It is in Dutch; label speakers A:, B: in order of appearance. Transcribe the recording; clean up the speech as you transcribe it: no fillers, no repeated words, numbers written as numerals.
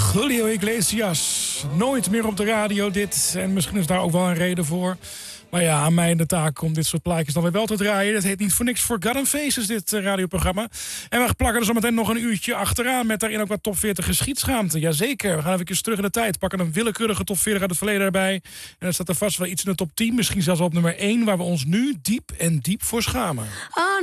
A: Julio Iglesias. Nooit meer op de radio dit. En misschien is daar ook wel een reden voor. Maar ja, aan mij de taak om dit soort plaatjes dan weer wel te draaien. Dat heet niet voor niks Forgotten Faces, dit radioprogramma. En we plakken er zometeen nog een uurtje achteraan... met daarin ook wat top 40 geschietschaamte. Jazeker, we gaan even terug in de tijd. Pakken een willekeurige top 40 uit het verleden erbij. En dan staat er vast wel iets in de top 10. Misschien zelfs op nummer 1... waar we ons nu diep en diep voor schamen.